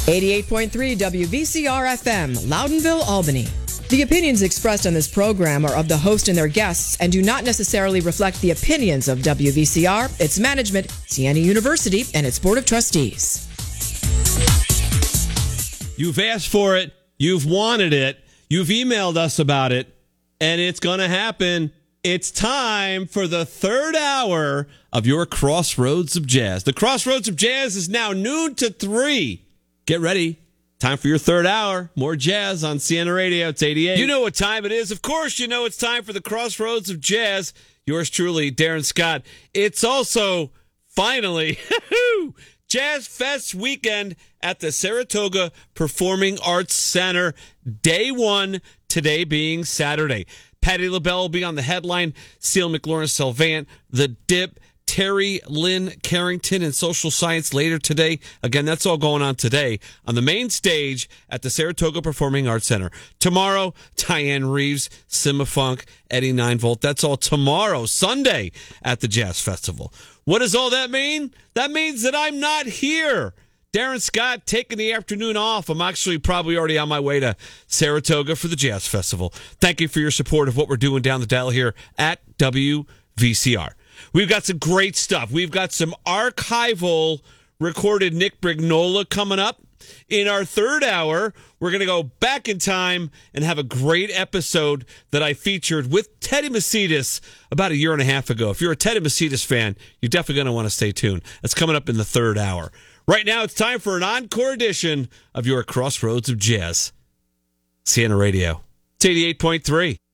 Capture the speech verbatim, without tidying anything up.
eighty-eight point three W V C R F M, Loudonville, Albany. The opinions expressed on this program are of the host and their guests and do not necessarily reflect the opinions of W V C R, its management, Siena University, and its Board of Trustees. You've asked for it. You've wanted it. You've emailed us about it. And it's going to happen. It's time for the third hour of your Crossroads of Jazz. The Crossroads of Jazz is now noon to three. Get ready. Time for your third hour. More jazz on Siena Radio. It's eighty-eight. You know what time it is. Of course, you know it's time for the Crossroads of Jazz. Yours truly, Darren Scott. It's also, finally, Jazz Fest weekend at the Saratoga Performing Arts Center. Day one, today being Saturday. Patti LaBelle will be on the headline. Seal McLaurin Salvant, The Dip, Terry Lynn Carrington, and Social Science later today. Again, that's all going on today on the main stage at the Saratoga Performing Arts Center. Tomorrow, Diane Reeves, Sima Funk, Eddie nine volt. That's all tomorrow, Sunday, at the Jazz Festival. What does all that mean? That means that I'm not here. Darren Scott taking the afternoon off. I'm actually probably already on my way to Saratoga for the Jazz Festival. Thank you for your support of what we're doing down the dial here at W V C R. We've got some great stuff. We've got some archival recorded Nick Brignola coming up. In our third hour, we're going to go back in time and have a great episode that I featured with Teddy Macedas about a year and a half ago. If you're a Teddy Macedas fan, you're definitely going to want to stay tuned. That's coming up in the third hour. Right now, it's time for an encore edition of your Crossroads of Jazz. Siena Radio. It's eighty-eight point three.